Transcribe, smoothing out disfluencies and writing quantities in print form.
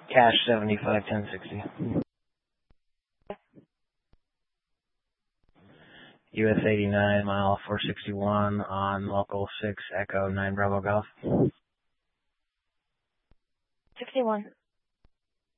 Cash 75 1060. US 89 mile 461 on local 6 Echo 9 Bravo Golf. 61.